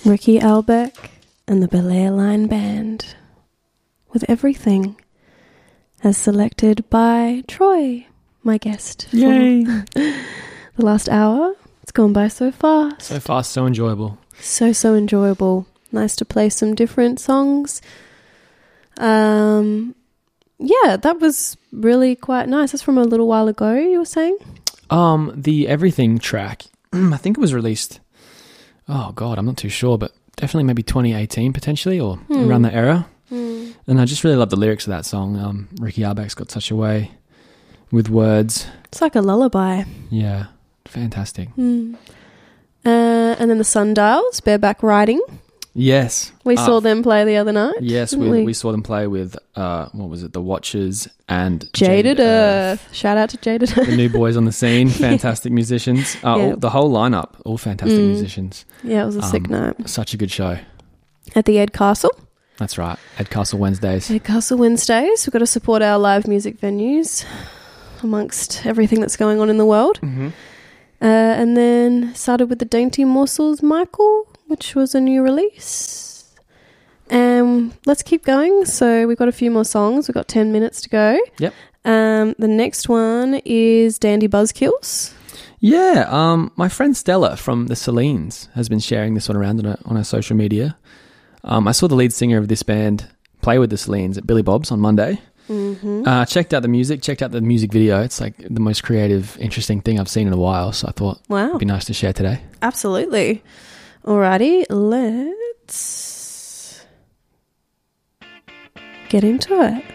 Ricky Albeck and the Belair Line Band with Everything, as selected by Troy, my guest. Yay! The last hour. It's gone by so fast. So fast, so enjoyable. So enjoyable. Nice to play some different songs. Yeah, that was really quite nice. That's from a little while ago, you were saying? The Everything track, I think it was released, oh God, I'm not too sure, but definitely maybe 2018 potentially, or around that era. And I just really love the lyrics of that song. Ricky Albeck's got such a way with words. It's like a lullaby. Yeah, fantastic. And then the Sundials, Bareback Riding. Yes. We saw them play the other night. Yes, we saw them play with, what was it, The Watchers and Jaded Earth. Shout out to Jaded Earth. The new boys on the scene, fantastic musicians. The whole lineup, all fantastic musicians. Yeah, it was a sick night. Such a good show. At the Ed Castle. That's right, Ed Castle Wednesdays. Ed Castle Wednesdays. We've got to support our live music venues amongst everything that's going on in the world. Mm-hmm. And then started with the Dainty Morsels, Michael, which was a new release. And let's keep going. So we've got a few more songs. We've got 10 minutes to go. Yep. The next one is Dandy Buzzkills. Yeah, my friend Stella from the Celines has been sharing this one around on her social media. I saw the lead singer of this band play with the Celines at Billy Bob's on Monday. Mm-hmm. Checked out the music video. It's like the most creative, interesting thing I've seen in a while. So I thought it'd be nice to share today. Absolutely. Alrighty, let's get into it.